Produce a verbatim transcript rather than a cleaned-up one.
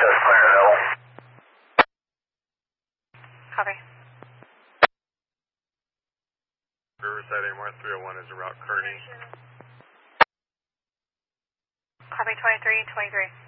Just clear, Hill. Copy. Riverside A M R three oh one is around Kearney. Copy twenty-three, twenty-three.